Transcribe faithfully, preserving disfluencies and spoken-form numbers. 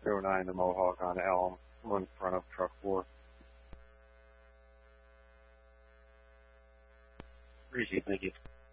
oh nine to Mohawk on Elm, in front of truck four. Appreciate it. Thank you.